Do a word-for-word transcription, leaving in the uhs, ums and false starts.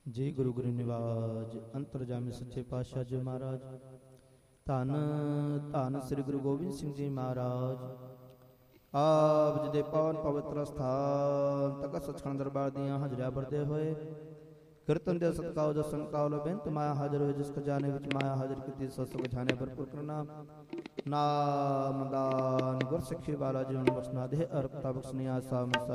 ਜੀ ਗੁਰੂ ਗੁਰੂ ਨਿਵਾਜ ਅੰਤਰਜਾਮੀ ਸੱਚੇ ਪਾਤਸ਼ਾਹ ਜੀ ਮਹਾਰਾਜ। ਧੰਨ ਧੰਨ ਸ੍ਰੀ ਗੁਰੂ ਗੋਬਿੰਦ ਸਿੰਘ ਜੀ ਮਹਾਰਾਜ। ਆਪ ਜੀ ਦੇ ਪਾਵਨ ਪਵਿੱਤਰ ਸਥਾਨ ਤਖਤ ਸੱਚਖੰਡ ਦਰਬਾਰ ਦੀਆਂ ਹਾਜ਼ਰੀਆਂ ਭਰਦੇ ਹੋਏ ਕੀਰਤਨ ਦੇ ਸਤਿਕਾਰ ਦਸਨ ਕਾਲ ਬੇਨਤ ਮਾਇਆ ਹਾਜ਼ਰ ਹੋਏ, ਜਿਸ ਖਜ਼ਾਨੇ ਵਿੱਚ ਮਾਇਆ ਹਾਜ਼ਰ ਕੀਤੀ ਸੋ ਸੋ ਖਜ਼ਾਨੇ ਭਰਪੂਰ ਕਰਨਾ। ਨਾਮ ਦਾਨ ਗੁਰ ਸਿੱਖੀ ਵਾਲਾ ਜੀਵਨ ਬਖਸ਼ਨਾ ਦੇ ਅਰਪਤਾ ਬਖਸ਼ਨੀਆ ਸਾਮ